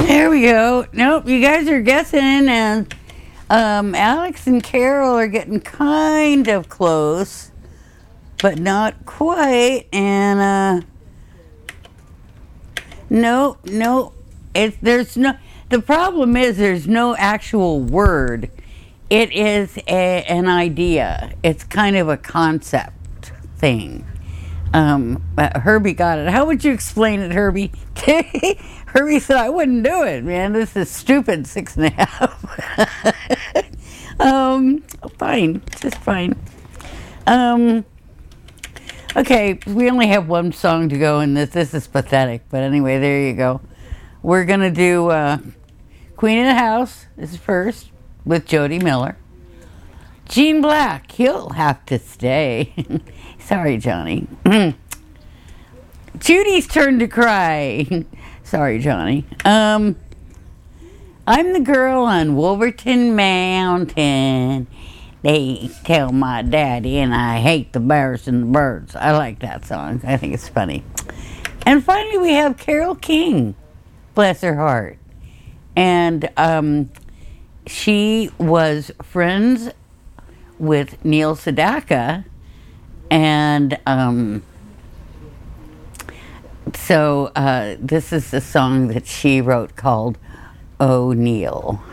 There we go. Nope, you guys are guessing, and Alex and Carol are getting kind of close, but not quite. And no, there's no. The problem is there's no actual word. It is an idea. It's kind of a concept thing. Herbie got it. How would you explain it, Herbie? Herbie said, I wouldn't do it, man. This is stupid, 6.5. Fine. Just fine. Okay, we only have one song to go in this. This is pathetic. But anyway, there you go. We're going to do Queen of the House is first with Jody Miller. Gene Black, he'll have to stay. Sorry, Johnny. Judy's turn to cry. Sorry, Johnny. I'm the girl on Wolverton Mountain. They tell my daddy, and I hate the bears and the birds. I like that song. I think it's funny. And finally, we have Carole King. Bless her heart. And she was friends with Neil Sedaka, and so this is the song that she wrote called "Oh Neil."